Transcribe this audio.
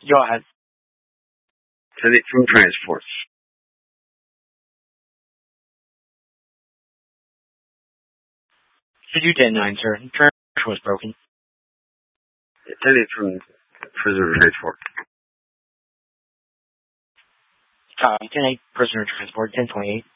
Go ahead. 10-8 from transport. Could you 10-9, sir? Transfer was broken. 10-8 from prisoner transport. Copy. 10-8, prisoner transport. 10-28.